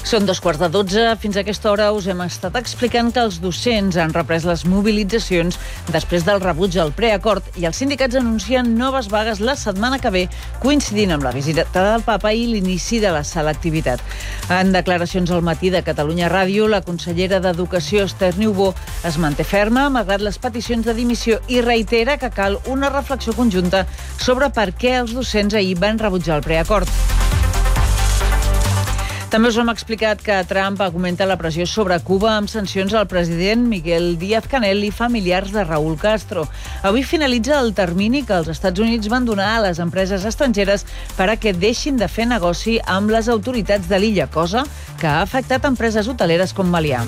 Són 11:15. Fins a aquesta hora us hem estat explicant que els docents han reprès les mobilitzacions després del rebuig al preacord i els sindicats anuncien noves vagues la setmana que ve, coincidint amb la visita del papa i l'inici de la selectivitat. En declaracions al matí de Catalunya Ràdio, la consellera d'Educació, Esther Niubó, es manté ferma malgrat les peticions de dimissió i reitera que cal una reflexió conjunta sobre per què els docents ahir van rebutjar el preacord. També us hem explicat que Trump augmenta la pressió sobre Cuba amb sancions al president Miguel Díaz-Canel i familiars de Raúl Castro. Avui finalitza el termini que els Estats Units van donar a les empreses estrangeres per a que deixin de fer negoci amb les autoritats de l'illa, cosa que ha afectat empreses hoteleres com Melià.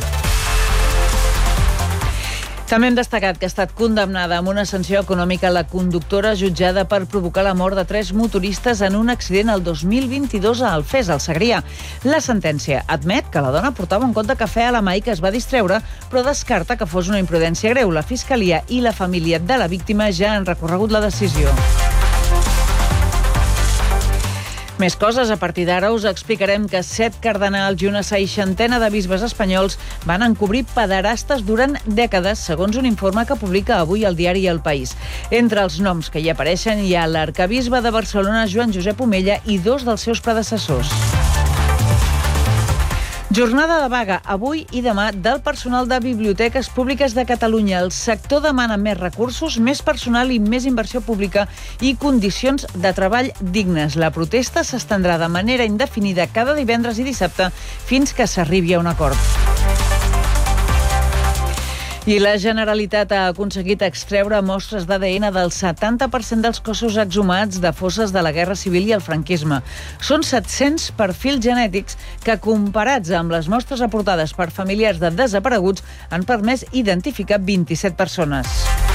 També hem destacat que ha estat condemnada amb una sanció econòmica la conductora jutjada per provocar la mort de 3 motoristes en un accident el 2022 a Alfés, al Segrià. La sentència admet que la dona portava un got de cafè a la mà i que es va distreure, però descarta que fos una imprudència greu. La Fiscalia i la família de la víctima ja han recorregut la decisió. Més coses. A partir d'ara us explicarem que 7 cardenals i una 60ena de bisbes espanyols van encobrir pederastes durant dècades, segons un informe que publica avui el diari El País. Entre els noms que hi apareixen hi ha l'arcabisbe de Barcelona, Joan Josep Omella, i 2 dels seus predecessors. Jornada de vaga avui i demà del personal de biblioteques públiques de Catalunya. El sector demana més recursos, més personal i més inversió pública i condicions de treball dignes. La protesta s'estendrà de manera indefinida cada divendres i dissabte fins que s'arribi a un acord. I la Generalitat ha aconseguit extreure mostres d'ADN del 70% dels cossos exhumats de fosses de la Guerra Civil i el franquisme. Són 700 perfils genètics que, comparats amb les mostres aportades per familiars de desapareguts, han permès identificar 27 persones.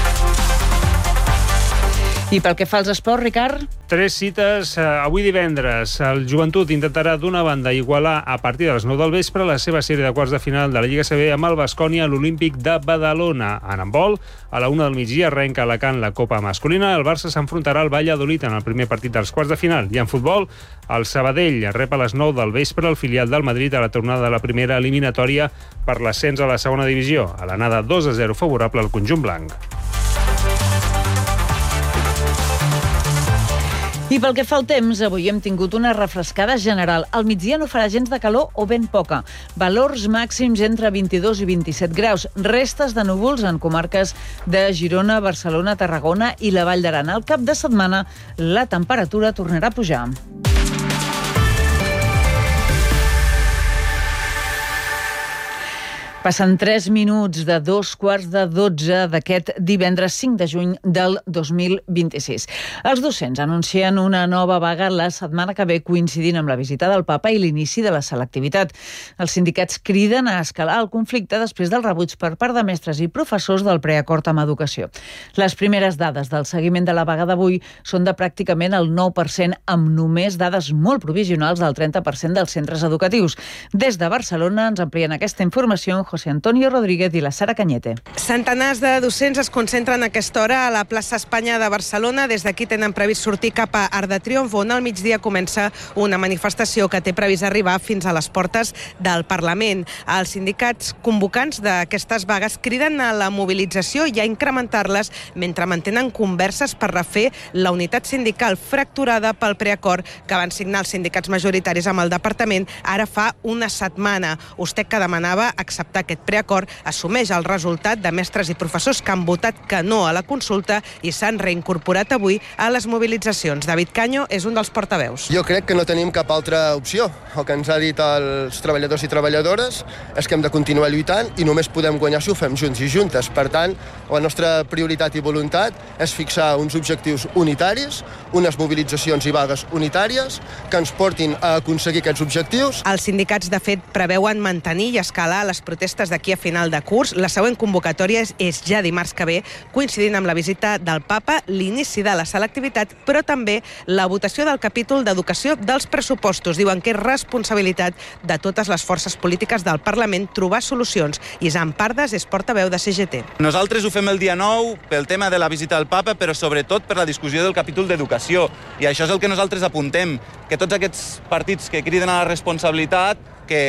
I pel que fa als esports, Ricard? 3 cites avui divendres. El Joventut intentarà d'una banda igualar a partir de les 9 del vespre la seva sèrie de quarts de final de la Lliga CB amb el Baskonia a l'Olímpic de Badalona. En handbol, a la 1 del migdia arrenca a Alacant la Copa Masculina. El Barça s'enfrontarà al Valladolid en el primer partit dels quarts de final. I en futbol, el Sabadell rep a les 9 del vespre el filial del Madrid a la tornada de la primera eliminatòria per l'ascens a la segona divisió. A l'anada 2-0 favorable al conjunt blanc. I pel que fa al temps, avui hem tingut una refrescada general. Al migdia no farà gens de calor o ben poca. Valors màxims entre 22 i 27 graus. Restes de núvols en comarques de Girona, Barcelona, Tarragona i la Vall d'Aran. Al cap de setmana la temperatura tornarà a pujar. Passen 3 minuts de 2:15 d'aquest divendres 5 de juny del 2026. Els docents anuncien una nova vaga la setmana que ve, coincidint amb la visita del papa i l'inici de la selectivitat. Els sindicats criden a escalar el conflicte després del rebuig per part de mestres i professors del preacord amb educació. Les primeres dades del seguiment de la vaga d'avui són de pràcticament el 9%, amb només dades molt provisionals del 30% dels centres educatius. Des de Barcelona ens amplien aquesta informació José Antonio Rodríguez i la Sara Cañete. Centenars de docents es concentren a aquesta hora a la plaça Espanya de Barcelona. Des d'aquí tenen previst sortir cap a Arc de Triomf, on al migdia comença una manifestació que té previst arribar fins a les portes del Parlament. Els sindicats convocants d'aquestes vagues criden a la mobilització i a incrementar-les mentre mantenen converses per refer la unitat sindical fracturada pel preacord que van signar els sindicats majoritaris amb el departament ara fa una setmana. USTEC, que demanava acceptar aquest preacord, assumeix el resultat de mestres i professors que han votat que no a la consulta i s'han reincorporat avui a les mobilitzacions. David Caño és un dels portaveus. Jo crec que no tenim cap altra opció. El que ens ha dit els treballadors i treballadores és que hem de continuar lluitant i només podem guanyar si ho fem junts i juntes. Per tant, la nostra prioritat i voluntat és fixar uns objectius unitaris, unes mobilitzacions i vagues unitàries que ens portin a aconseguir aquests objectius. Els sindicats, de fet, preveuen mantenir i escalar les protestes d'aquí a final de curs. La següent convocatòria és ja dimarts que ve, coincidint amb la visita del papa, l'inici de la selectivitat, però també la votació del capítol d'educació dels pressupostos. Diuen que és responsabilitat de totes les forces polítiques del Parlament trobar solucions. Isam Pardes és portaveu de CGT. Nosaltres ho fem el dia 9 pel tema de la visita del papa, però sobretot per la discussió del capítol d'educació. I això és el que nosaltres apuntem, que tots aquests partits que criden a la responsabilitat, que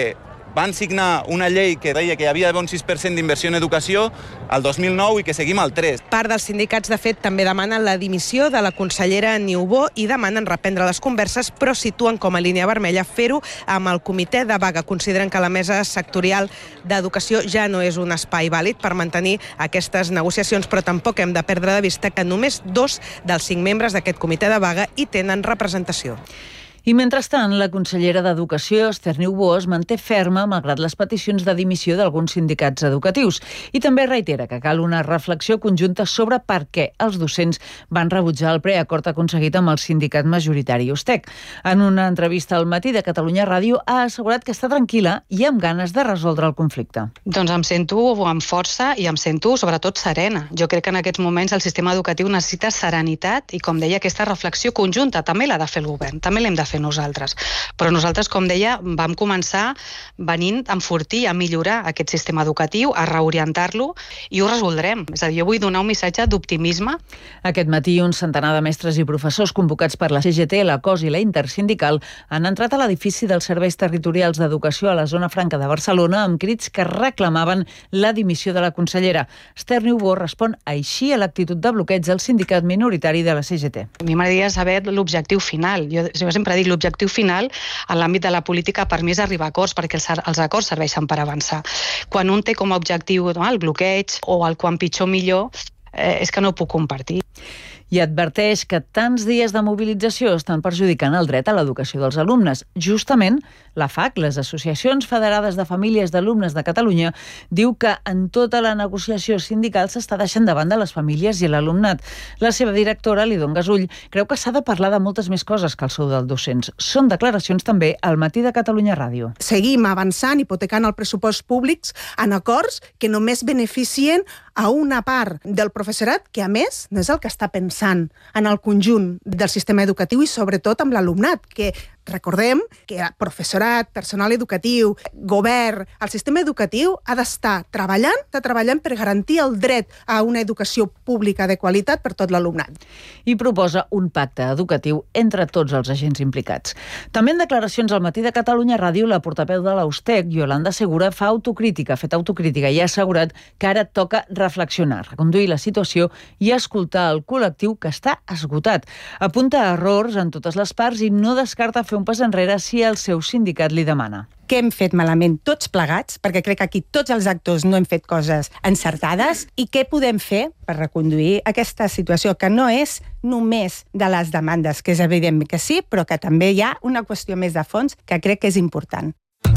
van signar una llei que deia que hi havia d'haver un 6% d'inversió en educació al 2009 i que seguim al 3%. Part dels sindicats, de fet, també demanen la dimissió de la consellera Niubó i demanen reprendre les converses, però situen com a línia vermella fer-ho amb el comitè de vaga. Consideren que la mesa sectorial d'educació ja no és un espai vàlid per mantenir aquestes negociacions, però tampoc hem de perdre de vista que només 2 dels 5 membres d'aquest comitè de vaga hi tenen representació. I mentrestant, la consellera d'Educació, Esther Niubó, es manté ferma malgrat les peticions de dimissió d'alguns sindicats educatius i també reitera que cal una reflexió conjunta sobre per què els docents van rebutjar el preacord aconseguit amb el sindicat majoritari USTEC. En una entrevista al Matí de Catalunya Ràdio ha assegurat que està tranquil·la i amb ganes de resoldre el conflicte. Doncs em sento amb força i em sento sobretot serena. Jo crec que en aquests moments el sistema educatiu necessita serenitat i, com deia, aquesta reflexió conjunta també l'ha de fer el govern, també l'hem de fer nosaltres. Però nosaltres, com deia, vam començar venint a enfortir, a millorar aquest sistema educatiu, a reorientar-lo i ho resoldrem. És a dir, jo vull donar un missatge d'optimisme. Aquest matí, un centenar de mestres i professors convocats per la CGT, la COS i la Intersindical han entrat a l'edifici dels Serveis Territorials d'Educació a la zona franca de Barcelona amb crits que reclamaven la dimissió de la consellera. Esther Niubó respon així a l'actitud de bloqueig del sindicat minoritari de la CGT. A mi m'agradaria saber l'objectiu final. Jo sempre dic l'objectiu final en l'àmbit de la política per mi és arribar a acords, perquè els acords serveixen per avançar. Quan un té com a objectiu el bloqueig o el quan pitjor millor, és que no ho puc compartir. I adverteix que tants dies de mobilització estan perjudicant el dret a l'educació dels alumnes. Justament, la FAC, les Associacions Federades de Famílies d'Alumnes de Catalunya, diu que en tota la negociació sindical s'està deixant de banda les famílies i l'alumnat. La seva directora, Lidon Gasull, creu que s'ha de parlar de moltes més coses que el sou dels docents. Són declaracions també al Matí de Catalunya Ràdio. Seguim avançant, hipotecant el pressupost públics en acords que només beneficien a una part del professorat que, a més, no és el que està pensant en el conjunt del sistema educatiu i sobretot amb l'alumnat, que recordem que professorat, personal educatiu, govern, el sistema educatiu ha d'estar treballant per garantir el dret a una educació pública de qualitat per tot l'alumnat. I proposa un pacte educatiu entre tots els agents implicats. També en declaracions al Matí de Catalunya Ràdio, la portaveu de l'USTEC, Yolanda Segura, ha fet autocrítica i ha assegurat que ara toca reflexionar, reconduir la situació i escoltar el col·lectiu que està esgotat. Apunta errors en totes les parts i no descarta fer un pas enrere si el seu sindicat li demana. Què hem fet malament tots plegats, perquè crec que aquí tots els actors no hem fet coses encertades, i què podem fer per reconduir aquesta situació, que no és només de les demandes, que és evident que sí, però que també hi ha una qüestió més de fons que crec que és important.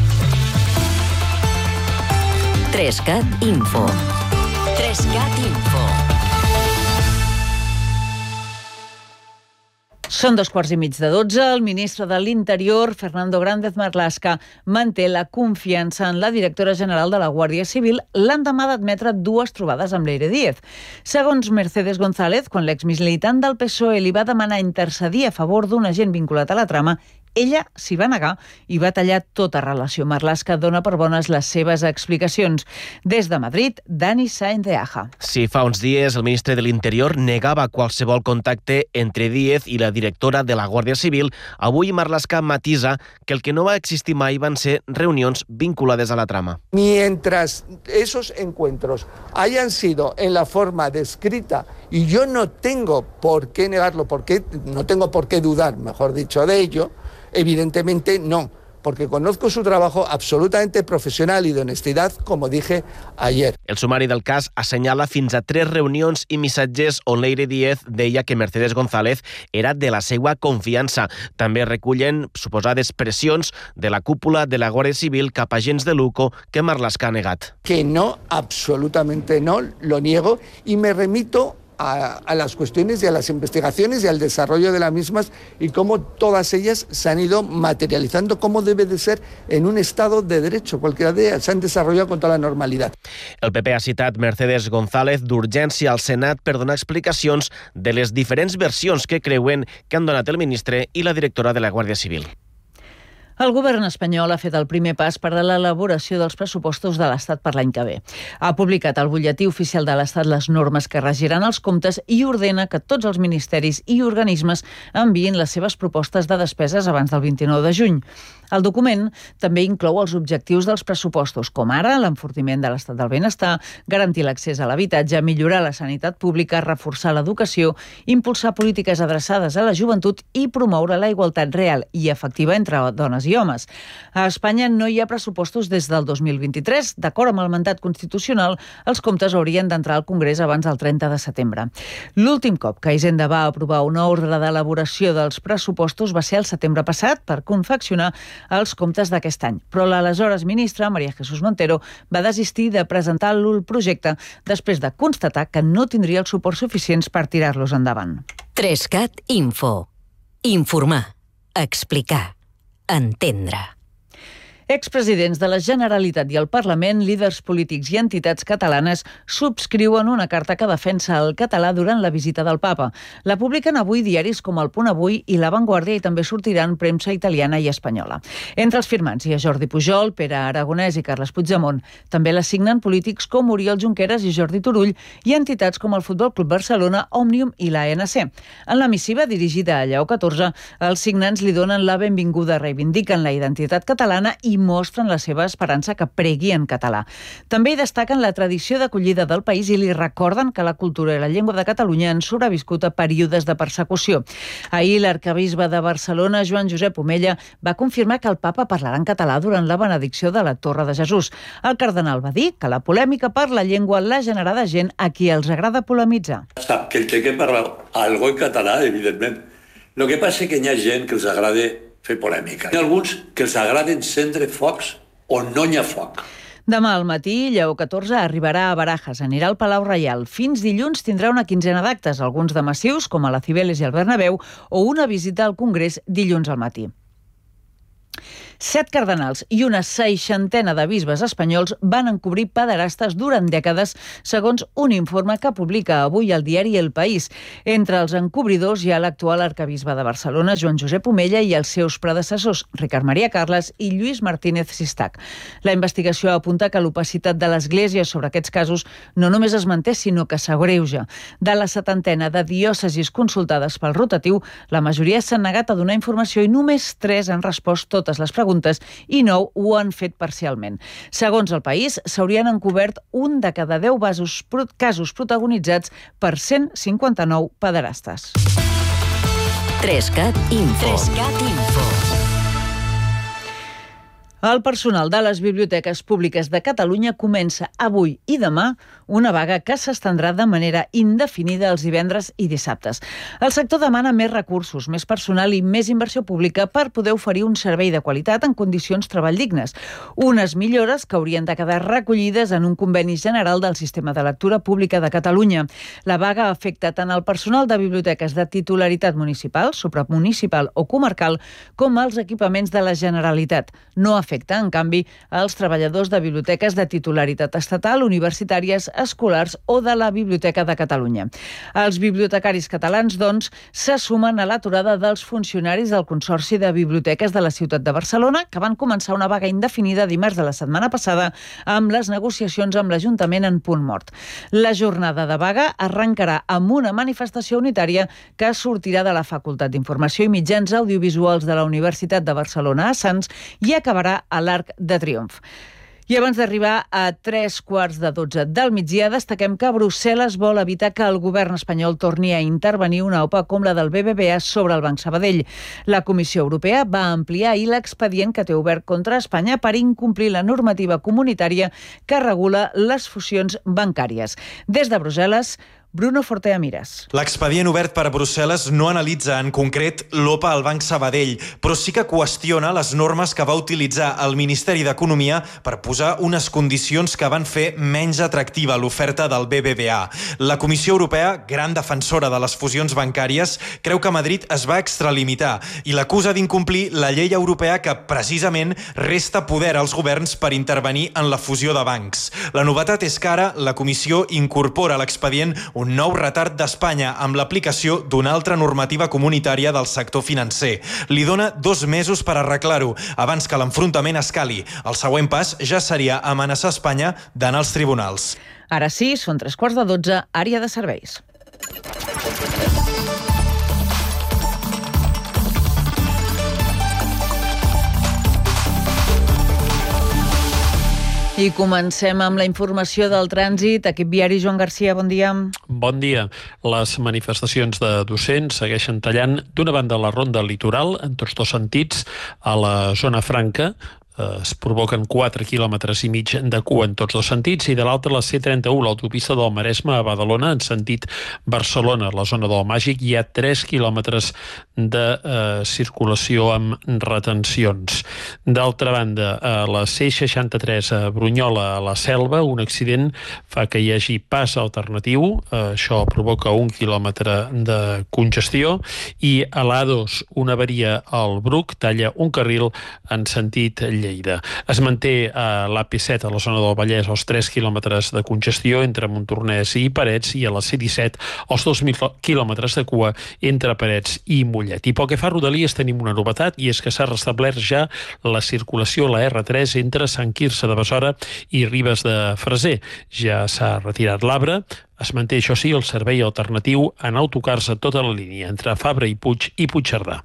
3CAT Info. 3CAT Info. Són 2:15. El ministre de l'Interior, Fernando Grande Marlaska, manté la confiança en la directora general de la Guàrdia Civil l'endemà d'admetre 2 trobades amb Leire Díez. Segons Mercedes González, quan l'exmilitant del PSOE li va demanar intercedir a favor d'un agent vinculat a la trama, ella s'hi va negar i va tallar tota relació. Marlaska dona per bones les seves explicacions. Des de Madrid, Dani Sáenz de Aja. Sí, fa uns dies el ministre de l'Interior negava qualsevol contacte entre Díez i la directora de la Guàrdia Civil. Avui Marlaska matisa que el que no va existir mai van ser reunions vinculades a la trama. Mientras esos encuentros hayan sido en la forma descrita, y yo no tengo por qué negarlo, no tengo por qué dudar, mejor dicho, de ello, evidentemente no, porque conozco su trabajo absolutamente profesional y de honestidad, como dije ayer. El sumari del cas assenyala fins a 3 reunions i missatges on Leire Díez deia que Mercedes González era de la seva confiança. També recullen suposades pressions de la cúpula de la Guàrdia Civil cap a agents de l'UCO que Marlaska ha negat. Que no, absolutamente no, lo niego y me remito a las cuestiones y a las investigaciones y al desarrollo de las mismas y cómo todas ellas se han ido materializando como debe de ser en un Estado de Derecho. Cualquiera de ellas se han desarrollado con toda la normalidad. El PP ha citat Mercedes González d'urgència al Senat per donar explicacions de les diferents versions que creuen que han donat el ministre i la directora de la Guàrdia Civil. El govern espanyol ha fet el primer pas per a l'elaboració dels pressupostos de l'Estat per l'any que ve. Ha publicat al butlletí oficial de l'Estat les normes que regiran els comptes i ordena que tots els ministeris i organismes enviïn les seves propostes de despeses abans del 29 de juny. El document també inclou els objectius dels pressupostos, com ara l'enfortiment de l'estat del benestar, garantir l'accés a l'habitatge, millorar la sanitat pública, reforçar l'educació, impulsar polítiques adreçades a la joventut i promoure la igualtat real i efectiva entre dones i homes. A Espanya no hi ha pressupostos des del 2023. D'acord amb el mandat constitucional, els comptes haurien d'entrar al Congrés abans del 30 de setembre. L'últim cop que Hisenda va aprovar una ordre d'elaboració dels pressupostos va ser el setembre passat per confeccionar els comptes d'aquest any. Però l'aleshores ministra, María Jesús Montero, va desistir de presentar el projecte després de constatar que no tindria els suports suficients per tirar-los endavant. 3CAT Info. Informar. Explicar. Entendre. Expresidents de la Generalitat i el Parlament, líders polítics i entitats catalanes subscriuen una carta que defensa el català durant la visita del Papa. La publiquen avui diaris com El Punt Avui i La Vanguardia i també sortiran premsa italiana i espanyola. Entre els firmants hi ha Jordi Pujol, Pere Aragonès i Carles Puigdemont. També la signen polítics com Oriol Junqueras i Jordi Turull i entitats com el Futbol Club Barcelona, Òmnium i l'ANC. En la missiva dirigida a Lleó XIV, els signants li donen la benvinguda, reivindiquen la identitat catalana i mostren la seva esperança que pregui en català. També hi destaquen la tradició d'acollida del país i li recorden que la cultura i la llengua de Catalunya han sobreviscut a períodes de persecució. Ahir l'arquebisbe de Barcelona, Joan Josep Omella, va confirmar que el papa parlarà en català durant la benedicció de la Torre de Jesús. El cardenal va dir que la polèmica per la llengua l'ha generada gent a qui els agrada polemitzar. Sap que el té que parlar algo en català, evidentment. El que passa és que hi ha gent que els agrada fer polèmica. Hi ha alguns que els agrada encendre focs on no hi ha foc. Demà al matí, Lleó XIV arribarà a Barajas, anirà al Palau Reial. Fins dilluns tindrà una quinzena d'actes, alguns de massius, com a la Cibeles i el Bernabéu, o una visita al Congrés dilluns al matí. 7 cardenals i una 60ena de bisbes espanyols van encobrir pederastes durant dècades, segons un informe que publica avui el diari El País. Entre els encobridors hi ha l'actual arquebisbe de Barcelona, Joan Josep Omella, i els seus predecessors, Ricard Maria Carles i Lluís Martínez Sistac. La investigació apunta que l'opacitat de l'Església sobre aquests casos no només es manté, sinó que s'agreuja. De la 70ena de diòcesis consultades pel rotatiu, la majoria s'han negat a donar informació i només 3 han respost totes les preguntes i 9 ho han fet parcialment. Segons El País, s'haurien encobert un de cada 10 casos protagonitzats per 159 pederastes. 3CAT Info. 3CAT Info. El personal de les biblioteques públiques de Catalunya comença avui i demà una vaga que s'estendrà de manera indefinida els divendres i dissabtes. El sector demana més recursos, més personal i més inversió pública per poder oferir un servei de qualitat en condicions de treball dignes. Unes millores que haurien de quedar recollides en un conveni general del Sistema de Lectura Pública de Catalunya. La vaga afecta tant el personal de biblioteques de titularitat municipal, supramunicipal o comarcal, com els equipaments de la Generalitat. No afecta, en canvi, als treballadors de biblioteques de titularitat estatal, universitàries, escolars o de la Biblioteca de Catalunya. Els bibliotecaris catalans, doncs, se sumen a l'aturada dels funcionaris del Consorci de Biblioteques de la Ciutat de Barcelona, que van començar una vaga indefinida dimarts de la setmana passada amb les negociacions amb l'Ajuntament en punt mort. La jornada de vaga arrencarà amb una manifestació unitària que sortirà de la Facultat d'Informació i Mitjans Audiovisuals de la Universitat de Barcelona a Sants i acabarà a l'Arc de Triomf. I abans d'arribar a 3:15 del migdia, destaquem que Brussel·les vol evitar que el govern espanyol torni a intervenir una OPA com la del BBVA sobre el Banc Sabadell. La Comissió Europea va ampliar ahir l'expedient que té obert contra Espanya per incomplir la normativa comunitària que regula les fusions bancàries. Des de Brussel·les, Bruno Fortea Mires. L'expedient obert per Brussel·les no analitza en concret l'OPA al Banc Sabadell, però sí que qüestiona les normes que va utilitzar el Ministeri d'Economia per posar unes condicions que van fer menys atractiva l'oferta del BBVA. La Comissió Europea, gran defensora de les fusions bancàries, creu que Madrid es va extralimitar i l'acusa d'incomplir la llei europea que precisament resta poder als governs per intervenir en la fusió de bancs. La novetat és que ara la Comissió incorpora a l'expedient un nou retard d'Espanya amb l'aplicació d'una altra normativa comunitària del sector financer. Li dona 2 mesos per arreglar-ho, abans que l'enfrontament escali. El següent pas ja seria amenaçar Espanya d'anar als tribunals. Ara sí, són 11:45, àrea de serveis. I comencem amb la informació del trànsit. Equip viari, Joan Garcia, bon dia. Bon dia. Les manifestacions de docents segueixen tallant d'una banda la ronda litoral, en tots 2 sentits, a la zona franca. Es provoquen 4,5 quilòmetres de cua en tots 2 sentits, i de l'altra la C31, l'autopista del Maresme a Badalona, en sentit Barcelona, a la zona del Màgic, hi ha 3 quilòmetres de circulació amb retencions. D'altra banda, a la C63 a Brunyola, a la Selva, un accident fa que hi hagi pas alternatiu, això provoca 1 quilòmetre de congestió, i a l'A2 una avaria al Bruc talla un carril en sentit Lleida. Es manté a l'AP7 a la zona del Vallès els 3 quilòmetres de congestió entre Montornès i Parets, i a la C17 els 2.000 quilòmetres de cua entre Parets i Mollet. I pel que fa a Rodalies tenim una novetat, i és que s'ha restablert ja la circulació a la R3 entre Sant Quirze de Besora i Ribes de Freser. Ja s'ha retirat l'arbre. Es manté, això sí, el servei alternatiu en autocars a tota la línia entre Fabra i Puig i Puigcerdà.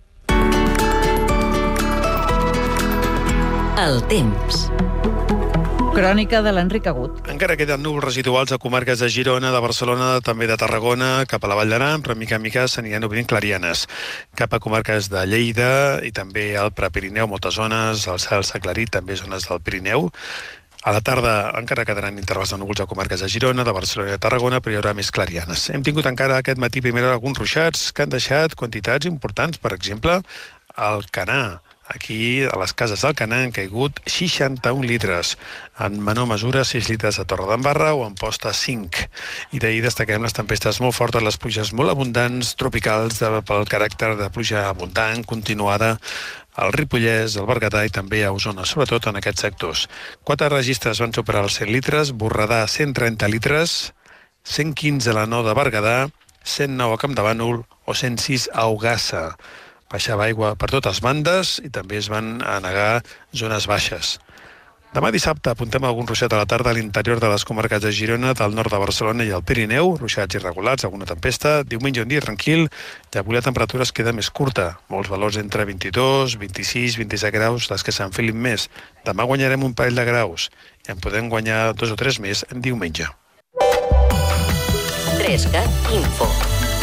El temps. Crònica de l'Enric Agut. Encara queden núvols residuals a comarques de Girona, de Barcelona, també de Tarragona, cap a la Vall d'Aran, però mica en mica s'aniran obrint clarianes. Cap a comarques de Lleida i també al Prepirineu, moltes zones, el cel s'ha aclarit, també zones del Pirineu. A la tarda encara quedaran intervals de núvols a comarques de Girona, de Barcelona i de Tarragona, però hi haurà més clarianes. Hem tingut encara aquest matí primera hora alguns ruixats que han deixat quantitats importants, per exemple, al Canà. Aquí, a les cases del Canà, han caigut 61 litres. En menor mesura, 6 litres a Torredembarra o Amposta 5. I d'ahir destaquem les tempestes molt fortes, les pluges molt abundants, tropicals, pel caràcter de pluja abundant, continuada, al Ripollès, al Berguedà i també a Osona, sobretot en aquests sectors. 4 registres van superar els 100 litres, Borredà 130 litres, 115 a la Nou de Berguedà, 109 a Campdevànol o 106 a Ogassa. Baixava aigua per totes bandes i també es van anegar zones baixes. Demà dissabte apuntem algun ruixat a la tarda a l'interior de les comarques de Girona, del nord de Barcelona i el Pirineu, ruixats irregulars, alguna tempesta. Diumenge un dia tranquil, i avui la temperatura es queda més curta, molts valors entre 22, 26, 27 graus, les que s'enfilin més. Demà guanyarem un parell de graus i en podem guanyar 2 o 3 més en diumenge. 3CAT Info.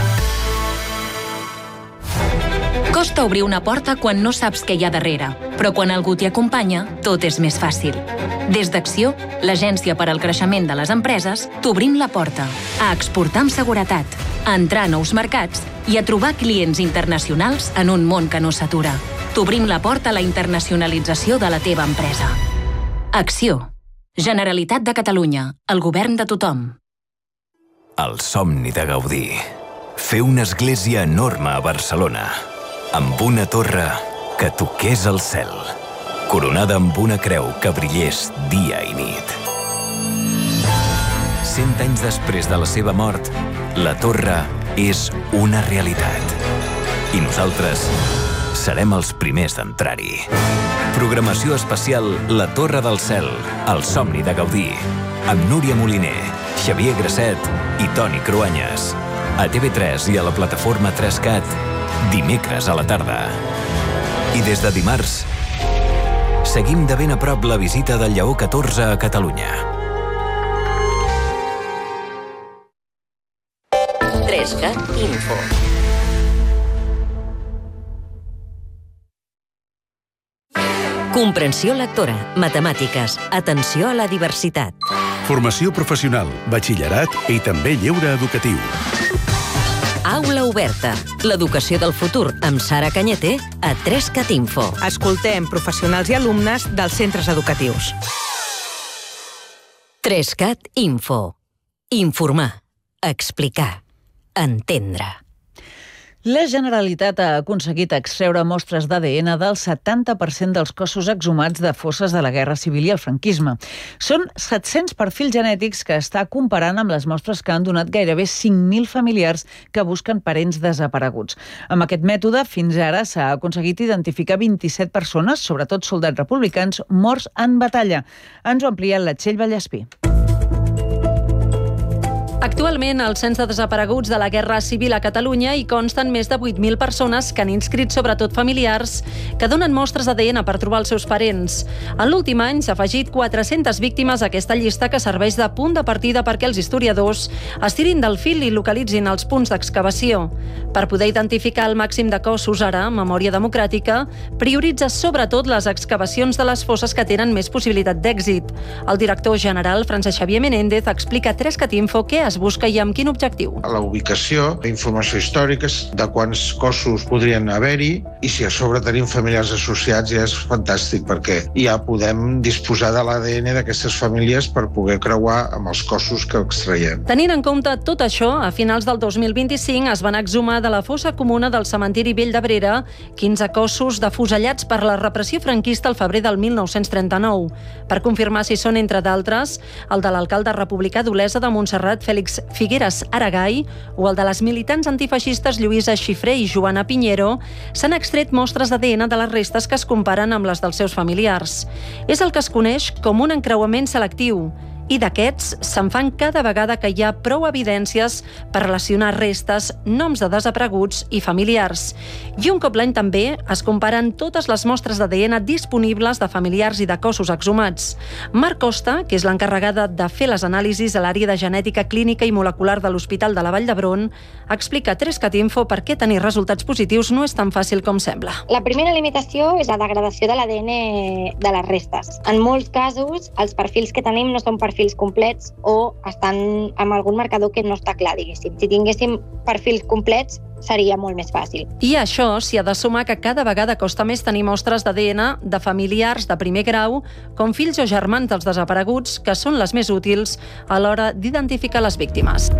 Costa obrir una porta quan no saps què hi ha darrere, però quan algú t'hi acompanya, tot és més fàcil. Des d'Acció, l'agència per al creixement de les empreses, t'obrim la porta a exportar amb seguretat, a entrar a nous mercats i a trobar clients internacionals en un món que no s'atura. T'obrim la porta a la internacionalització de la teva empresa. Acció. Generalitat de Catalunya. El govern de tothom. El somni de Gaudí. Fer una església enorme a Barcelona, amb una torre que toqués el cel, coronada amb una creu que brillés dia i nit. 100 anys després de la seva mort, la torre és una realitat. I nosaltres serem els primers d'entrar-hi. Programació especial La Torre del Cel, el somni de Gaudí, amb Núria Moliner, Xavier Grasset i Toni Cruanyes. A TV3 i a la plataforma 3CAT, dimecres a la tarda. I des de dimarts, seguim de ben a prop la visita del Lleó 14 a Catalunya. 3CAT Info. Comprensió lectora, matemàtiques, atenció a la diversitat. Formació professional, batxillerat i també lleure educatiu. Aula oberta. L'educació del futur amb Sara Cañete a 3CAT Info. Escoltem professionals i alumnes dels centres educatius. 3CAT Info. Informar. Explicar. Entendre. La Generalitat ha aconseguit extreure mostres d'ADN del 70% dels cossos exhumats de fosses de la Guerra Civil i el franquisme. Són 700 perfils genètics que està comparant amb les mostres que han donat gairebé 5.000 familiars que busquen parents desapareguts. Amb aquest mètode, fins ara s'ha aconseguit identificar 27 persones, sobretot soldats republicans, morts en batalla. Ens ho amplia la Txell Vallespí. Actualment, al cens de desapareguts de la Guerra Civil a Catalunya hi consten més de 8.000 persones que han inscrit sobretot familiars que donen mostres d'ADN per trobar els seus parents. En l'últim any s'ha afegit 400 víctimes a aquesta llista que serveix de punt de partida perquè els historiadors estirin del fil i localitzin els punts d'excavació. Per poder identificar el màxim de cossos ara, Memòria Democràtica prioritza sobretot les excavacions de les fosses que tenen més possibilitat d'èxit. El director general, Francesc Xavier Menéndez, explica a 3catinfo què es busca i amb quin objectiu. La ubicació, informació històrica de quants cossos podrien haver-hi i si a sobre tenim familiars associats ja és fantàstic perquè ja podem disposar de l'ADN d'aquestes famílies per poder creuar amb els cossos que extraiem. Tenint en compte tot això, a finals del 2025 es van exhumar de la fossa comuna del cementiri Vell d'Abrera 15 cossos defusellats per la repressió franquista al febrer del 1939. Per confirmar si són, entre d'altres, el de l'alcalde republicà d'Olesa de Montserrat, Fèlix Figueres Aragai, o el de les militants antifeixistes Lluïsa Xifré i Joana Piñero, s'han extret mostres d'ADN de les restes que es comparen amb les dels seus familiars. És el que es coneix com un encreuament selectiu, i d'aquests se'n fan cada vegada que hi ha prou evidències per relacionar restes, noms de desapareguts i familiars. I un cop l'any també es comparen totes les mostres d'ADN disponibles de familiars i de cossos exhumats. Marc Costa, que és l'encarregada de fer les anàlisis a l'àrea de genètica clínica i molecular de l'Hospital de la Vall d'Hebron, explica a 3catinfo per què tenir resultats positius no és tan fàcil com sembla. La primera limitació és la degradació de l'ADN de les restes. En molts casos, els perfils que tenim no són perfils complets o estan amb algun marcador que no està clar, diguéssim. Si tinguéssim perfils complets, seria molt més fàcil. I a això s'hi ha de sumar que cada vegada costa més tenir mostres d'ADN de familiars de primer grau, com fills o germans dels desapareguts, que són les més útils a l'hora d'identificar les víctimes.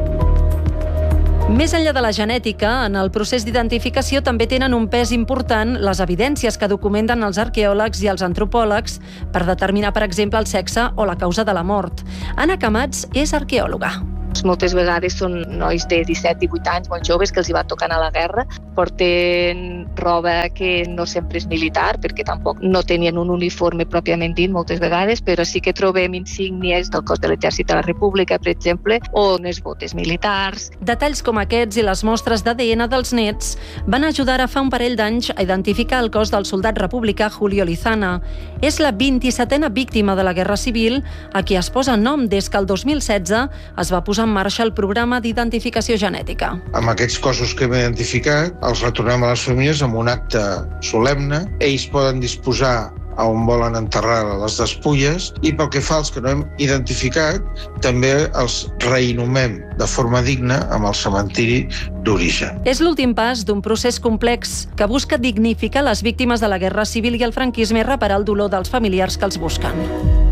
Més enllà de la genètica, en el procés d'identificació també tenen un pes important les evidències que documenten els arqueòlegs i els antropòlegs per determinar, per exemple, el sexe o la causa de la mort. Anna Camats és arqueòloga. Moltes vegades són nois de 17-18 anys, molt joves, que els hi va tocar anar a la guerra. Porten roba que no sempre és militar, perquè tampoc no tenien un uniforme pròpiament dit moltes vegades, però sí que trobem insígnies del cos de l'Exèrcit de la República, per exemple, o unes botes militars. Detalls com aquests i les mostres d'ADN dels nets van ajudar a fa un parell d'anys a identificar el cos del soldat republicà Julio Lizana. És la 27a víctima de la Guerra Civil a qui es posa nom des que el 2016 es va posar en marxa el programa d'identificació genètica. Amb aquests cossos que hem identificat, els retornem a les famílies amb un acte solemne. Ells poden disposar a on volen enterrar les despulles i pel que fa als que no hem identificat, també els reinhumem de forma digna amb el cementiri d'origen. És l'últim pas d'un procés complex que busca dignificar les víctimes de la Guerra Civil i el franquisme i reparar el dolor dels familiars que els busquen.